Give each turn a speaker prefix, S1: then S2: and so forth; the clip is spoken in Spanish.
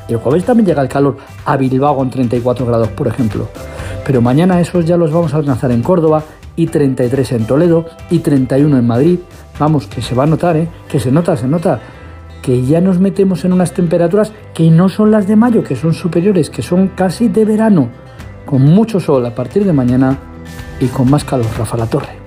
S1: El jueves también llega el calor a Bilbao con 34 grados, por ejemplo. Pero mañana esos ya los vamos a alcanzar en Córdoba, y 33 en Toledo, y 31 en Madrid. Vamos, que se va a notar, que se nota, que ya nos metemos en unas temperaturas que no son las de mayo, que son superiores, que son casi de verano, con mucho sol a partir de mañana y con más calor. Rafa La Torre.